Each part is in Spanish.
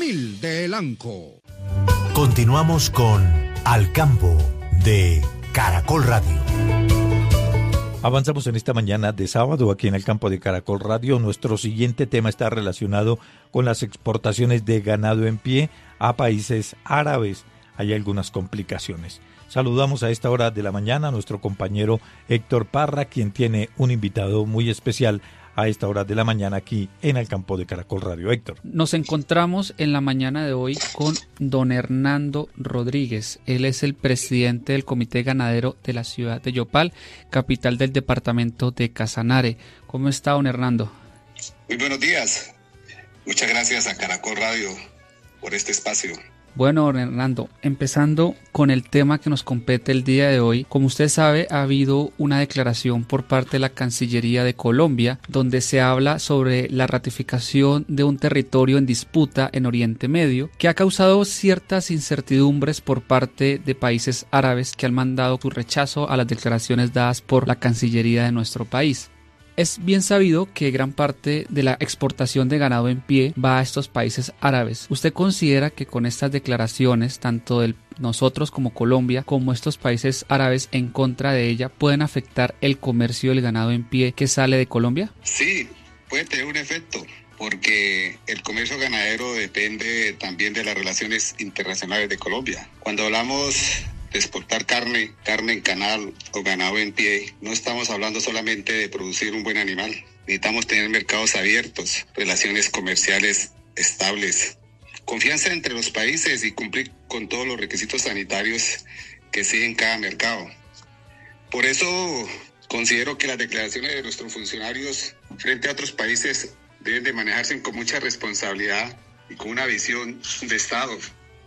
Juvenil de Elanco. Continuamos con Al Campo de Caracol Radio. Avanzamos en esta mañana de sábado aquí en el campo de Caracol Radio. Nuestro siguiente tema está relacionado con las exportaciones de ganado en pie a países árabes. Hay algunas complicaciones. Saludamos a esta hora de la mañana a nuestro compañero Héctor Parra, quien tiene un invitado muy especial a esta hora de la mañana aquí en el campo de Caracol Radio. Héctor. Nos encontramos en la mañana de hoy con don Hernando Rodríguez. Él es el presidente del Comité Ganadero de la ciudad de Yopal, capital del departamento de Casanare. ¿Cómo está, don Hernando? Muy buenos días. Muchas gracias a Caracol Radio por este espacio. Bueno, don Hernando, empezando con el tema que nos compete el día de hoy, como usted sabe, ha habido una declaración por parte de la Cancillería de Colombia, donde se habla sobre la ratificación de un territorio en disputa en Oriente Medio, que ha causado ciertas incertidumbres por parte de países árabes que han mandado su rechazo a las declaraciones dadas por la Cancillería de nuestro país. Es bien sabido que gran parte de la exportación de ganado en pie va a estos países árabes. ¿Usted considera que con estas declaraciones, tanto de nosotros como Colombia, como estos países árabes en contra de ella, pueden afectar el comercio del ganado en pie que sale de Colombia? Sí, puede tener un efecto, porque el comercio ganadero depende también de las relaciones internacionales de Colombia. Cuando hablamos de exportar carne en canal o ganado en pie, no estamos hablando solamente de producir un buen animal. Necesitamos tener mercados abiertos, relaciones comerciales estables, confianza entre los países y cumplir con todos los requisitos sanitarios que siguen cada mercado. Por eso considero que las declaraciones de nuestros funcionarios frente a otros países deben de manejarse con mucha responsabilidad y con una visión de Estado.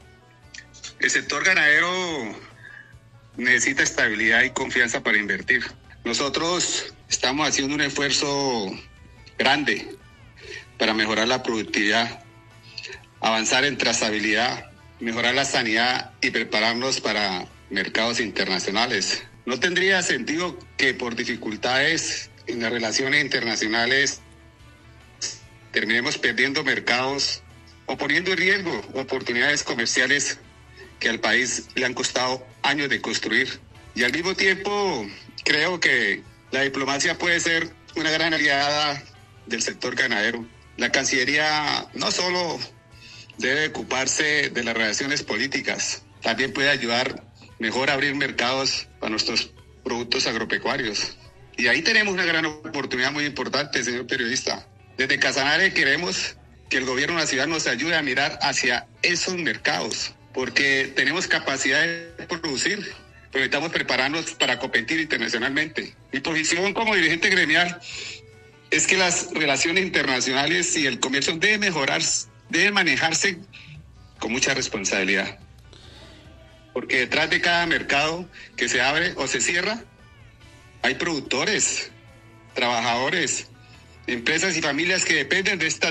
El sector ganadero necesita estabilidad y confianza para invertir. Nosotros estamos haciendo un esfuerzo grande para mejorar la productividad, avanzar en trazabilidad, mejorar la sanidad y prepararnos para mercados internacionales. No tendría sentido que por dificultades en las relaciones internacionales terminemos perdiendo mercados o poniendo en riesgo oportunidades comerciales que al país le han costado años de construir. Y al mismo tiempo, creo que la diplomacia puede ser una gran aliada del sector ganadero. La Cancillería no solo debe ocuparse de las relaciones políticas, también puede ayudar mejor a abrir mercados para nuestros productos agropecuarios. Y ahí tenemos una gran oportunidad muy importante, señor periodista. Desde Casanare queremos que el gobierno nacional nos ayude a mirar hacia esos mercados, porque tenemos capacidad de producir, pero necesitamos prepararnos para competir internacionalmente. Mi posición como dirigente gremial es que las relaciones internacionales y el comercio deben manejarse con mucha responsabilidad, porque detrás de cada mercado que se abre o se cierra hay productores, trabajadores, empresas y familias que dependen de esta